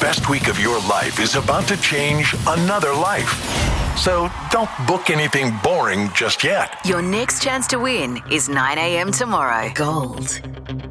best week of your life is about to change another life. So don't book anything boring just yet. Your next chance to win is 9 a.m. tomorrow. Gold